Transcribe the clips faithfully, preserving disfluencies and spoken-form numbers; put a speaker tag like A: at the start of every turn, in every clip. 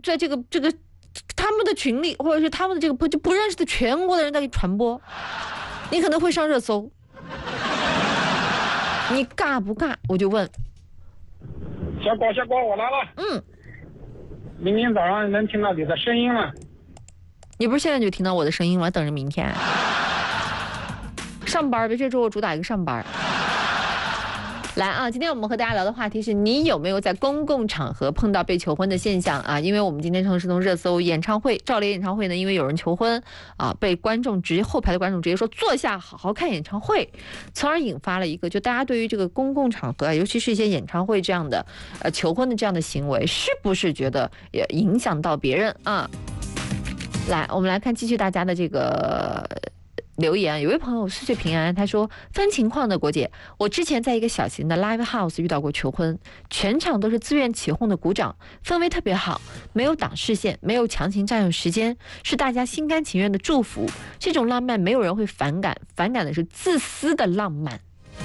A: 在这个这个他们的群里，或者是他们的这个不就不认识的全国的人在给传播，你可能会上热搜。你尬不尬？我就问。
B: 小果小果，我来了。
A: 嗯。
B: 明天早上能听到你的声音了。
A: 你不是现在就听到我的声音吗？等着明天。上班呗，这周我主打一个上班。来啊，今天我们和大家聊的话题是你有没有在公共场合碰到被求婚的现象啊？因为我们今天城市通热搜演唱会，赵雷演唱会呢，因为有人求婚啊，被观众直接后排的观众直接说坐下好好看演唱会，从而引发了一个就大家对于这个公共场合，尤其是一些演唱会这样的呃求婚的这样的行为，是不是觉得也影响到别人啊？来，我们来看继续大家的这个留言。有位朋友岁岁平安，他说分情况的，国姐，我之前在一个小型的 live house 遇到过求婚，全场都是自愿起哄的鼓掌，氛围特别好，没有挡视线，没有强行占用时间，是大家心甘情愿的祝福。这种浪漫没有人会反感，反感的是自私的浪漫。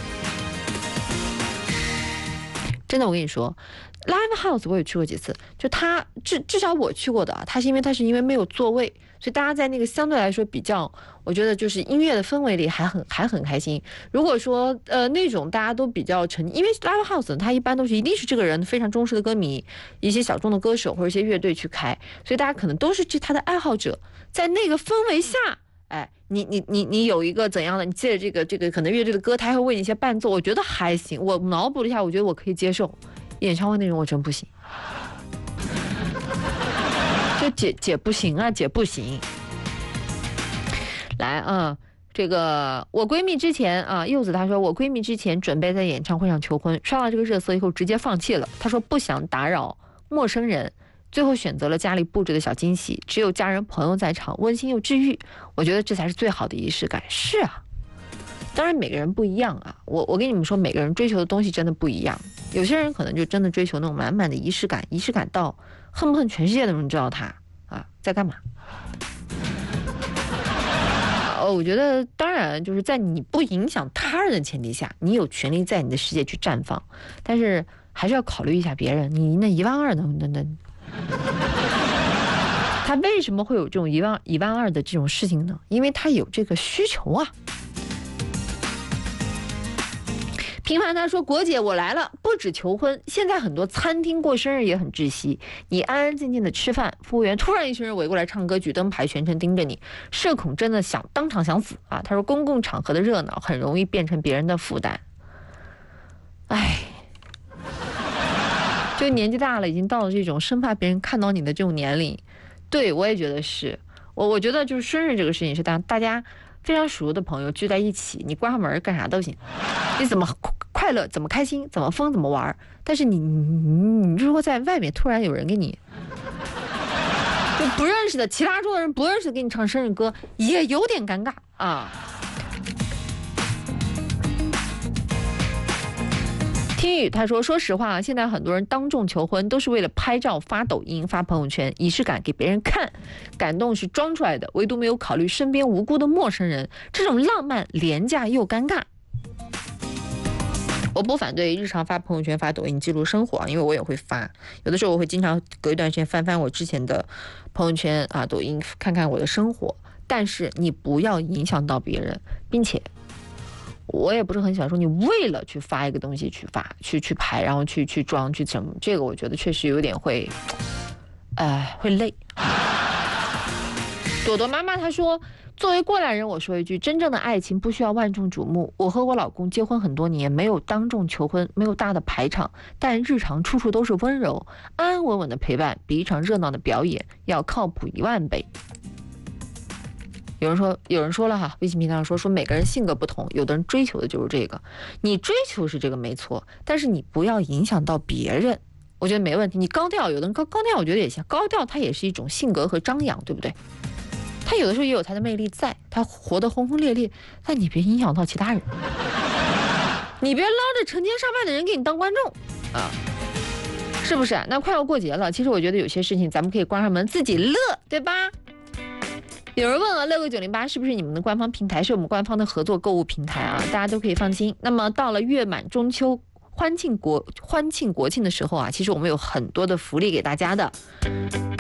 A: 真的，我跟你说，live house 我也去过几次，就他至至少我去过的啊，他是因为他是因为没有座位，所以大家在那个相对来说比较，我觉得就是音乐的氛围里还很还很开心。如果说呃那种大家都比较沉，因为 live house 它一般都是一定是这个人非常忠实的歌迷，一些小众的歌手或者一些乐队去开，所以大家可能都是他的爱好者，在那个氛围下。哎，你你你你有一个怎样的？你借着这个这个可能乐队的歌，他会为你一些伴奏，我觉得还行。我脑补了一下，我觉得我可以接受。演唱会那种我真不行，就姐姐不行啊，姐不行。来啊，这个我闺蜜之前啊，柚子她说我闺蜜之前准备在演唱会上求婚，刷到这个热搜以后直接放弃了。她说不想打扰陌生人。最后选择了家里布置的小惊喜，只有家人朋友在场，温馨又治愈。我觉得这才是最好的仪式感。是啊，当然每个人不一样啊。我我跟你们说，每个人追求的东西真的不一样。有些人可能就真的追求那种满满的仪式感，仪式感到恨不恨全世界的人知道他啊在干嘛。哦，我觉得当然就是在你不影响他人的前提下，你有权利在你的世界去绽放，但是还是要考虑一下别人。你那一万二能能能。他为什么会有这种一万一万二的这种事情呢？因为他有这个需求啊。平凡他说：“国姐，我来了，不止求婚，现在很多餐厅过生日也很窒息。你安安静静的吃饭，服务员突然一群人围过来唱歌，举灯牌，全程盯着你，社恐真的想当场想死啊！”他说：“公共场合的热闹很容易变成别人的负担。”哎。就年纪大了，已经到了这种生怕别人看到你的这种年龄。对，我也觉得是。我我觉得就是生日这个事情是大大家非常熟的朋友聚在一起，你关上门干啥都行，你怎么快乐怎么开心怎么疯怎么玩。但是你你你如果在外面突然有人给你就不认识的其他桌的人不认识的给你唱生日歌，也有点尴尬啊。听雨他说：“说实话，现在很多人当众求婚都是为了拍照、发抖音、发朋友圈，仪式感给别人看，感动是装出来的，唯独没有考虑身边无辜的陌生人，这种浪漫廉价又尴尬。”我不反对日常发朋友圈、发抖音记录生活，因为我也会发，有的时候我会经常隔一段时间翻翻我之前的朋友圈啊、抖音，看看我的生活，但是你不要影响到别人，并且。我也不是很喜欢说你为了去发一个东西去发去去拍，然后去去装去什么，这个我觉得确实有点会呃会累。朵朵妈妈她说，作为过来人我说一句，真正的爱情不需要万众瞩目。我和我老公结婚很多年，没有当众求婚，没有大的排场，但日常处处都是温柔安安稳稳的陪伴，比一场热闹的表演要靠谱一万倍。有人说，有人说了哈，微信平台上说说每个人性格不同，有的人追求的就是这个，你追求是这个没错，但是你不要影响到别人，我觉得没问题。你高调，有的人高高调，我觉得也行，高调它也是一种性格和张扬，对不对？他有的时候也有他的魅力在，他活得轰轰烈烈，但你别影响到其他人，你别捞着成千上万的人给你当观众啊，是不是？那快要过节了，其实我觉得有些事情咱们可以关上门自己乐，对吧？有人问了，乐购九零八是不是你们的官方平台？是我们官方的合作购物平台啊，大家都可以放心。那么到了月满中秋欢庆国欢庆国庆的时候啊，其实我们有很多的福利给大家的。